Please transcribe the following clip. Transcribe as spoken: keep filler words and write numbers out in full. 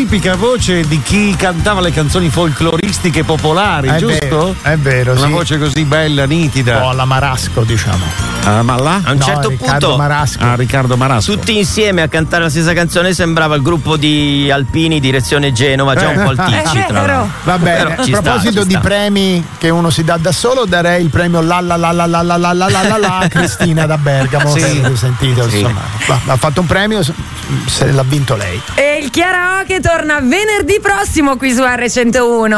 tipica voce di chi cantava le canzoni folcloristiche popolari, è giusto? Vero, è vero, Una sì. voce così bella, nitida. Un po' alla Marasco, diciamo. Ah, ma là? A un No, certo Riccardo punto Marasco. Ah, Riccardo Marasco. tutti insieme a cantare la stessa canzone sembrava il gruppo di Alpini direzione Genova, già un po' il ticci, È tra vero. l'altro. Va bene, Però a ci sta, proposito ci di sta. premi che uno si dà da solo, darei il premio la la la la la la la la la la la a Cristina da Bergamo. Sì. Avete sentito, Sì. insomma, va- ha fatto un premio, se l'ha vinto lei. E il Chiaraoke torna venerdì prossimo qui su erre centouno.